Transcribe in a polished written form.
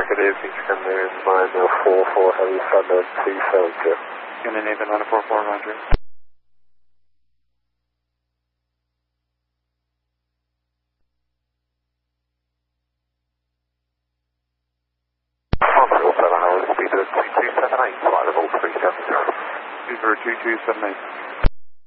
Negative, you can in 944 Heavy Thunder 272. Union Navy 944, roger. Hospital 7 hours, speed of 2278, flight level 370. Speed 2278.